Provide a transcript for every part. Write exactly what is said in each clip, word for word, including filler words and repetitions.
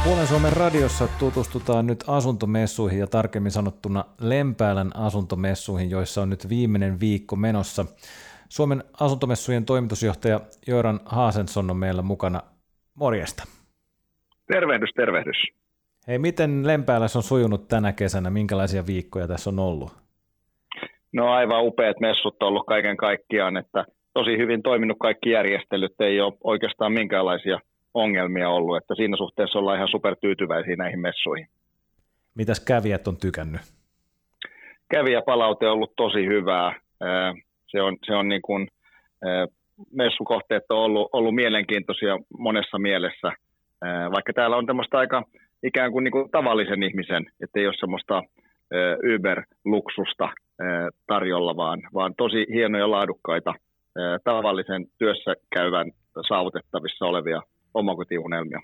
Puolen Suomen radiossa tutustutaan nyt asuntomessuihin ja tarkemmin sanottuna Lempäälän asuntomessuihin, joissa on nyt viimeinen viikko menossa. Suomen asuntomessujen toimitusjohtaja Göran Hansson on meillä mukana. Morjesta. Tervehdys, tervehdys. Hei, miten Lempäälässä on sujunut tänä kesänä? Minkälaisia viikkoja tässä on ollut? No aivan upeat messut on ollut kaiken kaikkiaan, että tosi hyvin toiminut kaikki järjestelyt, ei ole oikeastaan minkäänlaisia ongelmia ollut, että siinä suhteessa ollaan ihan supertyytyväisiä näihin messuihin. Mitäs kävijät on tykännyt? Kävijäpalaute on ollut tosi hyvää. Se on, se on niin kuin, messukohteet on ollut, ollut mielenkiintoisia monessa mielessä, vaikka täällä on tämmöistä aika ikään kuin, niin kuin tavallisen ihmisen, ettei ole semmoista Uber-luksusta tarjolla, vaan, vaan tosi hienoja, laadukkaita, tavallisen työssä käyvän saavutettavissa olevia omakotiunelmia.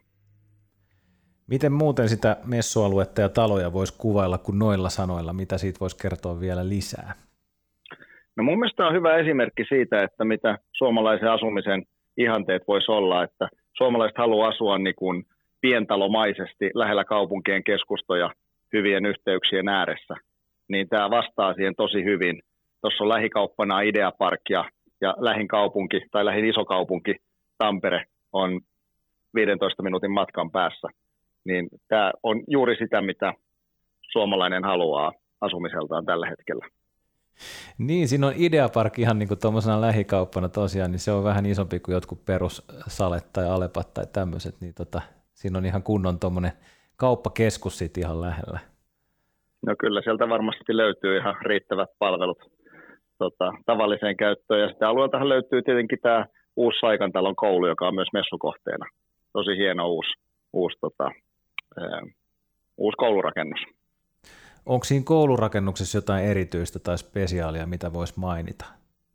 Miten muuten sitä messualuetta ja taloja voisi kuvailla kuin noilla sanoilla? Mitä siitä voisi kertoa vielä lisää? No mun mielestä on hyvä esimerkki siitä, että mitä suomalaisen asumisen ihanteet voisi olla, että suomalaiset haluaa asua niin kuin pientalomaisesti lähellä kaupunkien keskustoja hyvien yhteyksien ääressä, niin tämä vastaa siihen tosi hyvin. Tuossa on lähikauppana Idea Park ja, ja lähin kaupunki tai lähin isokaupunki Tampere on viidentoista minuutin matkan päässä. Niin tämä on juuri sitä, mitä suomalainen haluaa asumiseltaan tällä hetkellä. Niin, siinä on Idea Park ihan niin kuin tuommoisena lähikauppana tosiaan, niin se on vähän isompi kuin jotkut perussalet tai alepat tai tämmöiset, niin tota, siinä on ihan kunnon tuommoinen kauppakeskus siitä ihan lähellä. No kyllä, sieltä varmasti löytyy ihan riittävät palvelut tota, tavalliseen käyttöön, ja sitä alueeltahan löytyy tietenkin tämä uusi Saikantalon koulu, joka on myös messukohteena. Tosi hieno uusi, uusi, tota, ää, uusi koulurakennus. Onko siinä koulurakennuksessa jotain erityistä tai spesiaalia, mitä voisi mainita?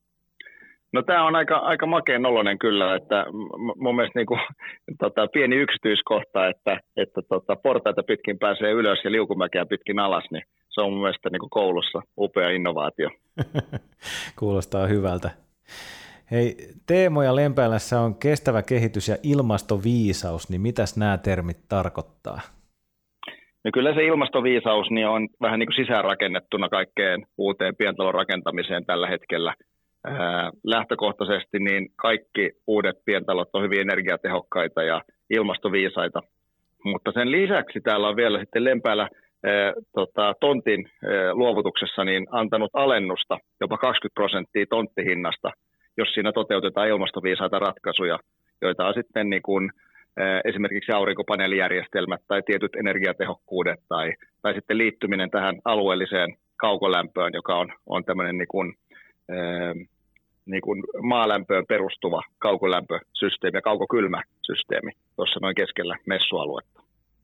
No tämä on aika, aika makeen oloinen kyllä, että mun mielestä niinku, tota, pieni yksityiskohta, että, että tota, portaita pitkin pääsee ylös ja liukumäkeä pitkin alas, niin se on mun mielestä niinku koulussa upea innovaatio. Kuulostaa hyvältä. Hei, teemoja Lempäälässä on kestävä kehitys ja ilmastoviisaus, niin mitäs nämä termit tarkoittaa? No kyllä se ilmastoviisaus niin on vähän niin kuin sisäänrakennettuna kaikkeen uuteen pientalon rakentamiseen tällä hetkellä. Ää, lähtökohtaisesti niin kaikki uudet pientalot on hyvin energiatehokkaita ja ilmastoviisaita, mutta sen lisäksi täällä on vielä sitten Lempäälä ää, tota, tontin ää, luovutuksessa niin antanut alennusta jopa kaksikymmentä prosenttia tonttihinnasta, jos siinä toteutetaan ilmastoviisaita ratkaisuja, joita on sitten niin kuin esimerkiksi aurinkopaneelijärjestelmät tai tietyt energiatehokkuudet tai, tai sitten liittyminen tähän alueelliseen kaukolämpöön, joka on, on tämmöinen niin kuin, ää, niin kuin maalämpöön perustuva kaukolämpösysteemi ja kaukokylmäsysteemi tuossa noin keskellä messualuetta.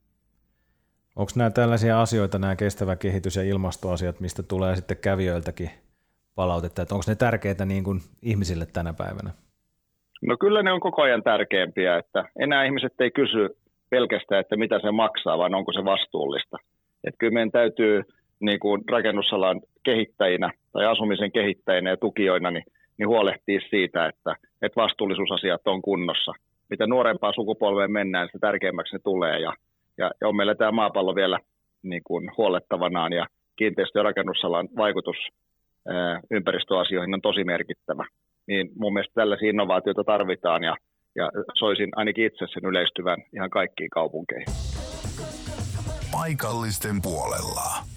Onko nämä tällaisia asioita, nämä kestävä kehitys ja ilmastoasiat, mistä tulee sitten kävijöiltäkin palautetta, että onko ne tärkeitä niin kuin ihmisille tänä päivänä? No kyllä ne on koko ajan tärkeämpiä, että enää ihmiset ei kysy pelkästään, että mitä se maksaa, vaan onko se vastuullista. Että kyllä meidän täytyy niin kuin rakennusalan kehittäjinä tai asumisen kehittäjinä ja tukijoina niin, niin huolehtia siitä, että, että vastuullisuusasiat on kunnossa. Mitä nuorempaa sukupolveen mennään, sitä tärkeämmäksi ne tulee ja, ja, ja on meillä tämä maapallo vielä niin kuin huolettavanaan ja kiinteistö- ja rakennusalan vaikutus ää, ympäristöasioihin on tosi merkittävä. Niin mun mielestä tällaisia innovaatioita tarvitaan ja, ja soisin ainakin itse sen yleistyvän ihan kaikkiin kaupunkeihin. Paikallisten puolella.